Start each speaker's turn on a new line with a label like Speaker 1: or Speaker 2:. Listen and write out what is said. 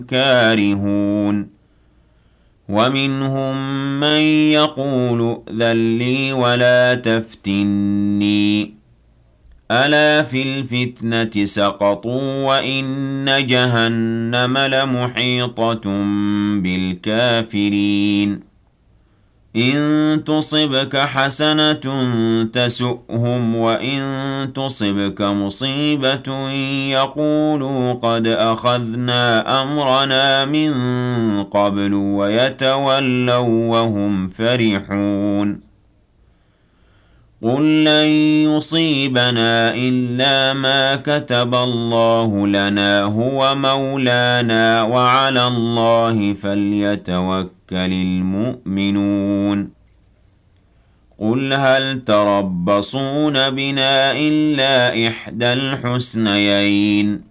Speaker 1: كارهون ومنهم من يقول ائذن لي ولا تفتني ألا في الفتنة سقطوا وإن جهنم لمحيطة بالكافرين إن تصبك حسنة تسؤهم وإن تصبك مصيبة يقولوا قد أخذنا أمرنا من قبل ويتولوا وهم فرحون قل لن يصيبنا إلا ما كتب الله لنا هو مولانا وعلى الله فليتوكل المؤمنون قل هل تربصون بنا إلا إحدى الحسنيين